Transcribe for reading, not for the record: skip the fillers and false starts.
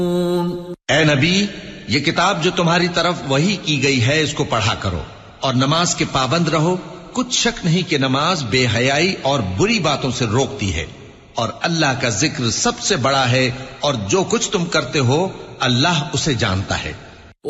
ए नबी, ये किताब जो तुम्हारी तरफ वही की गई है, इसको पढ़ा करो और नमाज के पाबंद रहो। कुछ शक नहीं कि नमाज बेहयाई और बुरी बातों से रोकती है और अल्लाह का जिक्र सबसे बड़ा है और जो कुछ तुम करते हो अल्लाह उसे जानता है।